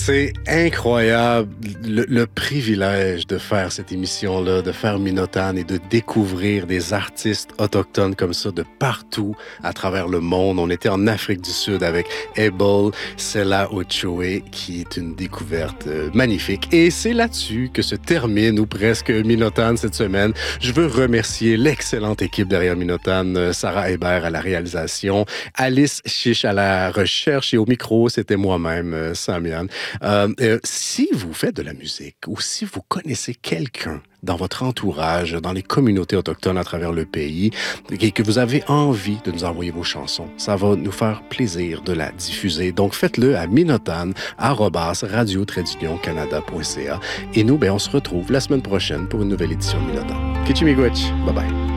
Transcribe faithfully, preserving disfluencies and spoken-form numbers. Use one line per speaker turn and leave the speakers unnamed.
C'est incroyable le, le privilège de faire cette émission-là, de faire Minotane et de découvrir des artistes autochtones comme ça de partout à travers le monde. On était en Afrique du Sud avec Abel Sela Ochoe, qui est une découverte euh, magnifique. Et c'est là-dessus que se termine ou presque Minotane cette semaine. Je veux remercier l'excellente équipe derrière Minotane, euh, Sarah Hébert à la réalisation, Alice Chiche à la recherche et au micro, c'était moi-même, euh, Samian. Euh, euh, si vous faites de la musique ou si vous connaissez quelqu'un dans votre entourage, dans les communautés autochtones à travers le pays, et que vous avez envie de nous envoyer vos chansons, ça va nous faire plaisir de la diffuser. Donc, faites-le à minotane arobase radio canada point c a. Et nous, ben, on se retrouve la semaine prochaine pour une nouvelle édition de Minotane. Kichimigwech, bye bye.